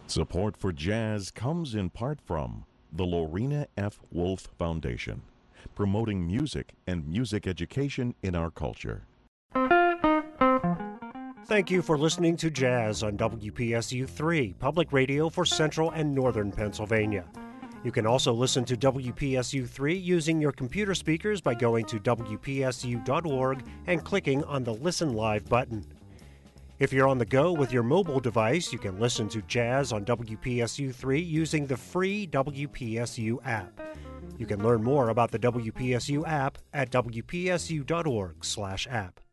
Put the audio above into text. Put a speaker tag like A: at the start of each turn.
A: Support for jazz comes in part from the Lorena F. Wolf Foundation, promoting music and music education in our culture.
B: Thank you for listening to Jazz on WPSU 3, public radio for central and northern Pennsylvania. You can also listen to WPSU 3 using your computer speakers by going to WPSU.org and clicking on the Listen Live button. If you're on the go with your mobile device, you can listen to Jazz on WPSU 3 using the free WPSU app. You can learn more about the WPSU app at WPSU.org/app.